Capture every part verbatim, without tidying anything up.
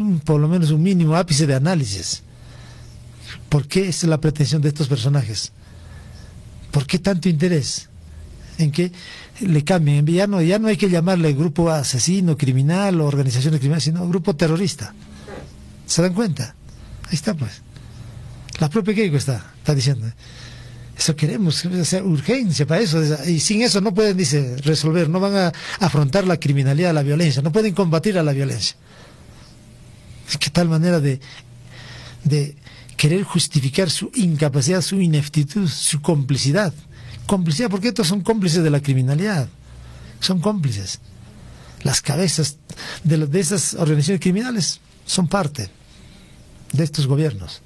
un, por lo menos un mínimo ápice de análisis. ¿Por qué es la pretensión de estos personajes? ¿Por qué tanto interés en que le cambien? Ya no, ya no hay que llamarle grupo asesino, criminal o organizaciones criminales, sino grupo terrorista. ¿Se dan cuenta? Ahí está, pues. La propia Keiko está, está diciendo. Eso queremos, o sea, urgencia para eso. Y sin eso no pueden, dice, resolver, no van a afrontar la criminalidad, la violencia, no pueden combatir a la violencia. ¿Qué tal manera de, de querer justificar su incapacidad, su ineptitud, su complicidad? Complicidad, porque estos son cómplices de la criminalidad. Son cómplices. Las cabezas de, lo, de esas organizaciones criminales son parte de estos gobiernos.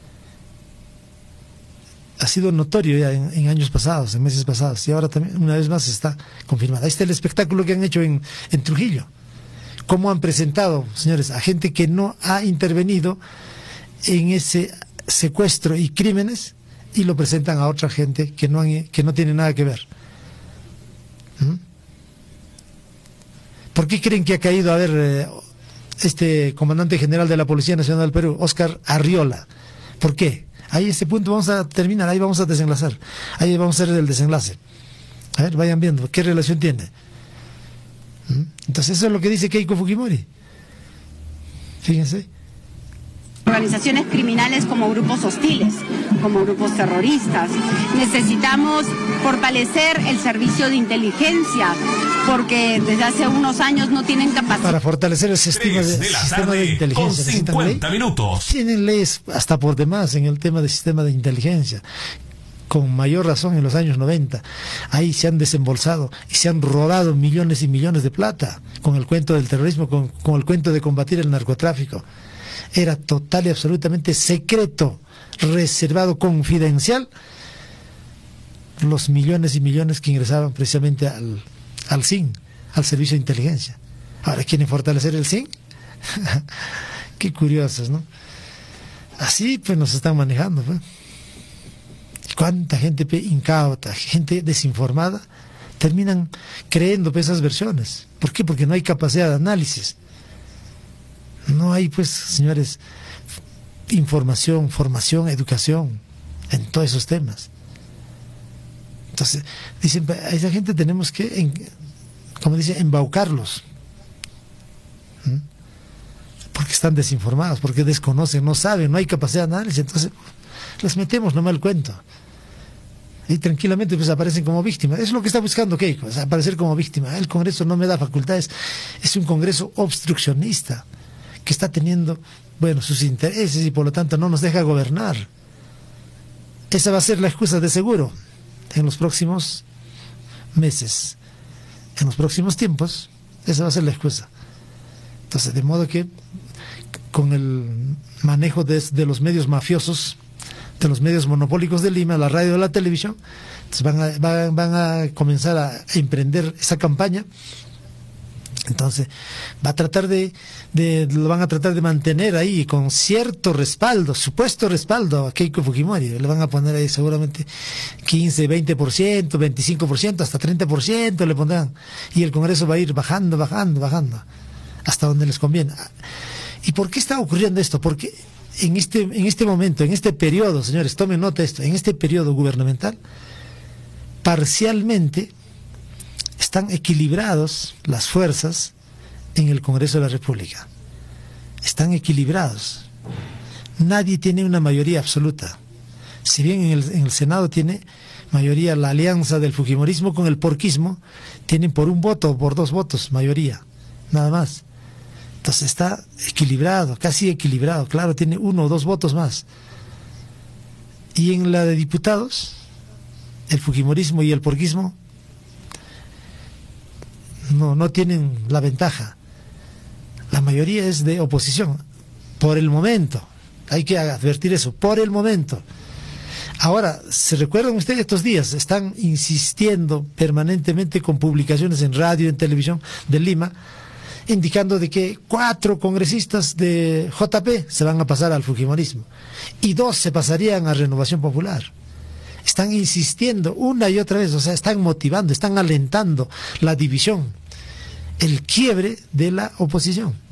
Ha sido notorio ya en, en años pasados, en meses pasados, y ahora también una vez más está confirmado. Ahí está el espectáculo que han hecho en, en Trujillo. Cómo han presentado, señores, a gente que no ha intervenido en ese secuestro y crímenes, y lo presentan a otra gente que no, han, que no tiene nada que ver. ¿Mm? ¿Por qué creen que ha caído, a ver, eh, este comandante general de la Policía Nacional del Perú, Óscar Arriola? ¿Por qué? Ahí ese punto vamos a terminar, ahí vamos a desenlazar, ahí vamos a hacer el desenlace. A ver, vayan viendo qué relación tiene. ¿Mm? Entonces eso es lo que dice Keiko Fujimori. Fíjense. Organizaciones criminales como grupos hostiles, como grupos terroristas. Necesitamos fortalecer el servicio de inteligencia, porque desde hace unos años no tienen capacidad. Para fortalecer el sistema de, de, sistema de inteligencia. Con cincuenta minutos. Tienen leyes hasta por demás en el tema del sistema de inteligencia. Con mayor razón en los años noventa. Ahí se han desembolsado y se han robado millones y millones de plata con el cuento del terrorismo, con, con el cuento de combatir el narcotráfico. Era total y absolutamente secreto, reservado, confidencial, los millones y millones que ingresaban precisamente al, al S I N, al Servicio de Inteligencia. Ahora quieren fortalecer el S I N. Qué curiosos, ¿no? Así pues nos están manejando, pues. Cuánta gente incauta, gente desinformada, terminan creyendo pues, esas versiones. ¿Por qué? Porque no hay capacidad de análisis. No hay, pues, señores, información, formación, educación en todos esos temas. Entonces, dicen, a esa gente tenemos que, en, como dice, embaucarlos. ¿Mm? Porque están desinformados, porque desconocen, no saben, no hay capacidad de análisis. Entonces, les metemos nomás el cuento. Y tranquilamente pues aparecen como víctimas. Es lo que está buscando Keiko, es aparecer como víctima. El Congreso no me da facultades. Es un Congreso obstruccionista, que está teniendo, bueno, sus intereses y por lo tanto no nos deja gobernar. Esa va a ser la excusa de seguro en los próximos meses, en los próximos tiempos. Esa va a ser la excusa. Entonces, de modo que con el manejo de, de los medios mafiosos, de los medios monopólicos de Lima, la radio y la televisión, entonces van a, van, van a comenzar a emprender esa campaña. Entonces va a tratar de, de lo van a tratar de mantener ahí con cierto respaldo, supuesto respaldo a Keiko Fujimori. Le van a poner ahí seguramente quince, veinte por ciento, veinticinco por ciento, hasta treinta por ciento le pondrán. Y el Congreso va a ir bajando, bajando, bajando, hasta donde les conviene. ¿Y por qué está ocurriendo esto? Porque en este, en este momento, en este periodo, señores, tomen nota de esto, en este periodo gubernamental, parcialmente están equilibrados las fuerzas en el Congreso de la República. Están equilibrados. Nadie tiene una mayoría absoluta. Si bien en el, en el Senado tiene mayoría la alianza del fujimorismo con el porquismo, tienen por un voto o por dos votos mayoría, nada más. Entonces está equilibrado, casi equilibrado. Claro, tiene uno o dos votos más. Y en la de diputados, el fujimorismo y el porquismo no, no tienen la ventaja. La mayoría es de oposición, por el momento. Hay que advertir eso, por el momento. Ahora, ¿se recuerdan ustedes estos días? Están insistiendo permanentemente con publicaciones en radio, en televisión de Lima, indicando de que cuatro congresistas de J P se van a pasar al fujimorismo y dos se pasarían a Renovación Popular. Están insistiendo una y otra vez, o sea, están motivando, están alentando la división, el quiebre de la oposición.